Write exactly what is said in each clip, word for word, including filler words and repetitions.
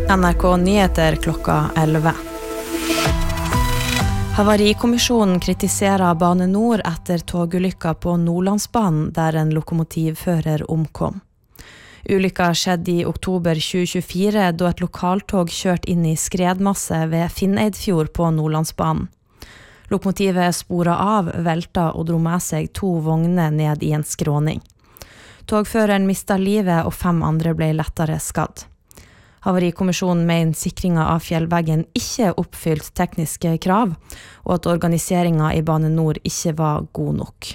N R K Nyheter klokka elleve. Havarikommisjonen kritiserer Bane Nor etter togulykka på Nordlandsbanen der en lokomotivfører omkom. Ulykka skjedde i oktober tjue tjuefire da et lokaltog kjørte inn i skredmasse ved Finneidfjord på Nordlandsbanen. Lokomotivet sporet av, velta og dro med seg to vogner ned i en skråning. Togføreren mistet livet og fem andre ble lettere skadd. Havarikommisjonen mener sikringen av fjellveggen ikke oppfylt tekniske krav, og at organiseringen i Bane Nor ikke var god nok.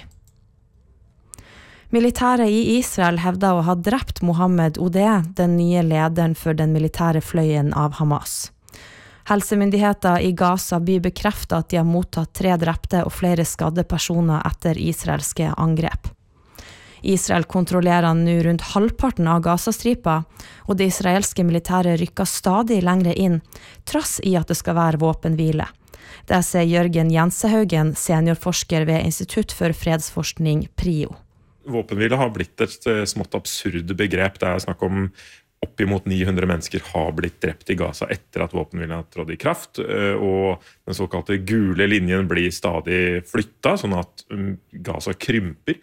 Militæret i Israel hevder å ha drept Mohammed Odeh, den nye lederen for den militære fløyen av Hamas. Helsemyndigheter i Gaza by bekrefter at de har mottatt tre drepte og flere skadde personer etter israelske angrep. Israel kontrollerer nå rundt halvparten av Gazastripa, og det israelske militæret rykker stadig lengre inn, trass i at det skal være våpenhvile. Det sier Jørgen Jensehaugen, seniorforsker ved Institutt for fredsforskning PRIO. Våpenhvile har blitt et smått absurd begrep. Det er snakk om oppimot ni hundre mennesker har blitt drept i Gaza etter at våpenhvilen har trådt i kraft, og den såkalte gule linjen blir stadig flyttet, sånn at Gaza krymper.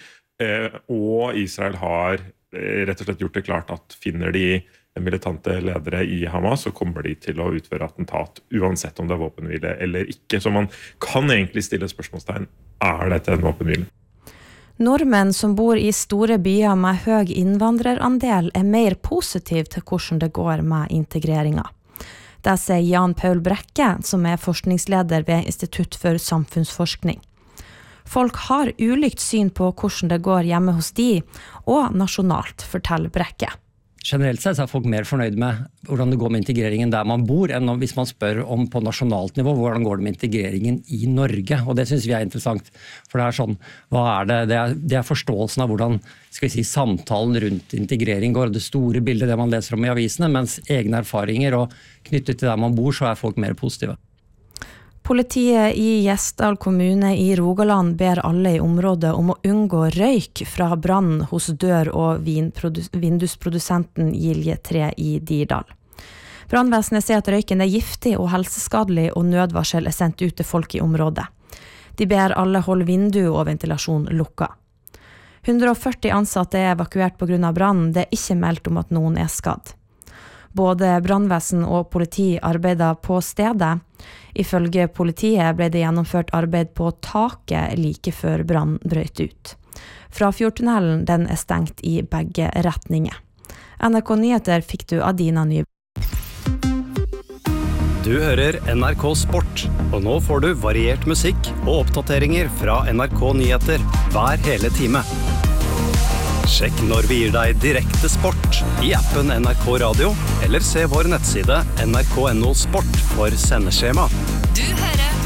Og Israel har rett og slett gjort det klart at finner de militante ledere i Hamas, så kommer de til å utføre attentat, uansett om det er våpenhvile eller ikke. Så man kan egentlig stille spørsmålstegn, er dette en våpenhvile? Nordmenn som bor i store byer med høy innvandrerandel er mer positiv til hvordan det går med integreringen. Det sier Jan Paul Brekke, som er forskningsleder ved Institutt for samfunnsforskning. Folk har ulikt syn på hvordan det går hjemme hos de, og nasjonalt, forteller Brekke. Generelt sett er folk mer fornøyd med hvordan det går med integreringen der man bor, enn hvis man spør om på nasjonalt nivå hvordan går det med integreringen i Norge. Og det synes vi er interessant, for det er sånn, hva er det? Det er, det er forståelsen av hvordan skal vi si, samtalen rundt integrering går, det store bildet, det man leser om i avisene, mens egne erfaringer og knyttet til der man bor, så er folk mer positive. Politiet i Gjesdal kommune i Rogaland ber alle i området om å unngå røyk fra brann hos dør- og vindusprodusenten Gilje tre i Dirdal. Brannvesenet sier at røyken er giftig og helseskadelig, og nødvarsel er sendt ut til folk i området. De ber alle holde vindu og ventilasjon lukka. hundre og førti ansatte er evakuert på grunn av brann, det er ikke meldt om at noen er skadd. Både brannvesen og politi arbeider på stedet. Ifølge politiet ble det gjennomført arbeid på taket like før brann brøt ut. Frafjordtunnelen den er stengt i begge retninger. N R K Nyheter fikk du Adina Nyberg. Du hører N R K Sport, og nå får du variert musikk og oppdateringer fra N R K Nyheter hver hele time. Sjekk når vi gir deg direkte sport i appen N R K Radio, eller se vår nettside N R K punktum no sport for sendeskjema. Du hører